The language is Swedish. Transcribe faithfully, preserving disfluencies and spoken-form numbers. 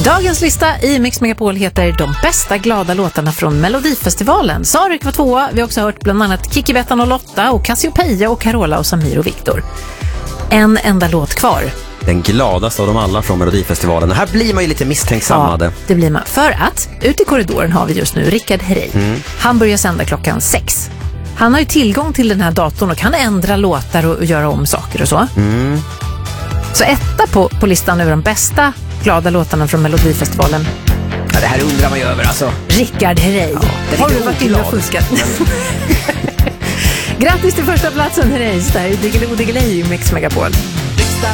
Dagens lista i Mix Megapol heter De bästa glada låtarna från Melodifestivalen. Sarek var tvåa. Vi har också hört bland annat Kiki Bettan och Lotta och Cassiopeia och Carola och Samir och Viktor. En enda låt kvar. Den gladaste av dem alla från Melodifestivalen. Här blir man ju lite misstänksammade. Ja, det blir man. För att ute i korridoren har vi just nu Rickard Herrey. Mm. Han börjar sända klockan sex. Han har ju tillgång till den här datorn och kan ändra låtar och, och göra om saker och så. Mm. Så etta på, på listan över de bästa glada låtarna från Melodifestivalen. Ja, det här undrar man ju över alltså. Rickard Herrey. Ja, har du varit inne och fuskat? Grattis till första platsen, Herrey. Där är Diggiloo Diggiley i Mix Megapol.